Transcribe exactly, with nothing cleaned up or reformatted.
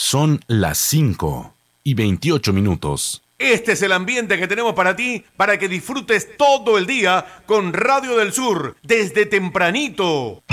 Son las cinco y veintiocho minutos. Este es el ambiente que tenemos para ti, para que disfrutes todo el día con Radio del Sur, desde tempranito.